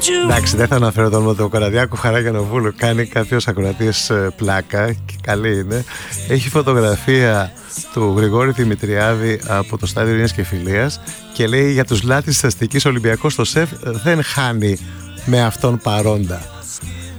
Εντάξει, δεν θα αναφέρω το όνομα του Καραδιάκου Χαράκιανοβούλου. Κάνει κάποιος ακροατής πλάκα και καλή είναι. Έχει φωτογραφία του Γρηγόρη Δημητριάδη από το στάδιο Ειρήνης και Φιλίας και λέει για τους λάτρεις της αστικής Ολυμπιακός το ΣΕΦ δεν χάνει με αυτόν παρόντα.